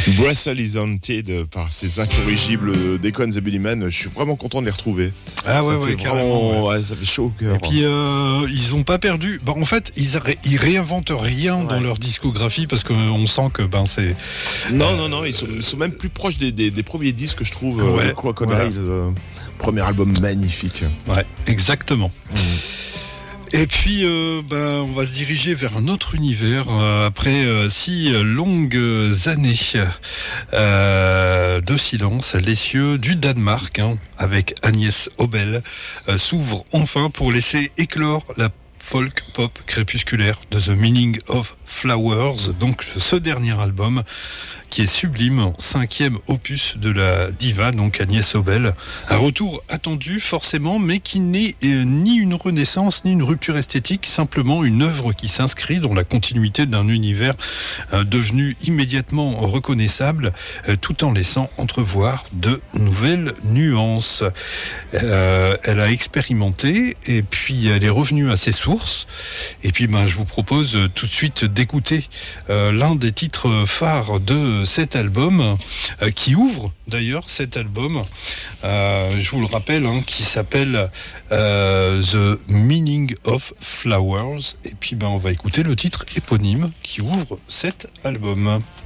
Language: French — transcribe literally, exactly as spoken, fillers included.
Brussels is Haunted par ces incorrigibles Deacon the Bunnymen. Je suis vraiment content de les retrouver. Ah ouais, ça ouais, fait carrément. vraiment, Ouais. ouais, ça fait chaud au cœur. Et puis euh, ils ont pas perdu. Bah, en fait, ils, ré- ils réinventent rien Ouais. dans leur discographie parce qu'on sent que ben c'est. Non, non, non, ils sont, ils sont même plus proches des, des, des premiers disques, je trouve. Ouais, euh, Crocodile, voilà. euh, premier album magnifique. Ouais, exactement. Mmh. Et puis, euh, ben, on va se diriger vers un autre univers euh, après euh, six longues années euh, de silence. Les cieux du Danemark, hein, avec Agnès Obel, euh, s'ouvrent enfin pour laisser éclore la folk pop crépusculaire de The Meaning of Flowers. Donc, ce dernier album qui est sublime, cinquième opus de la diva, donc Agnès Obel. Un retour attendu forcément, mais qui n'est euh, ni une renaissance, ni une rupture esthétique, simplement une œuvre qui s'inscrit dans la continuité d'un univers euh, devenu immédiatement reconnaissable, euh, tout en laissant entrevoir de nouvelles nuances. Euh, elle a expérimenté, et puis elle est revenue à ses sources, et puis ben, je vous propose euh, tout de suite d'écouter euh, l'un des titres phares de cet album, euh, qui ouvre d'ailleurs cet album, euh, je vous le rappelle, hein, qui s'appelle euh, The Meaning of Flowers. Et puis ben, on va écouter le titre éponyme qui ouvre cet album.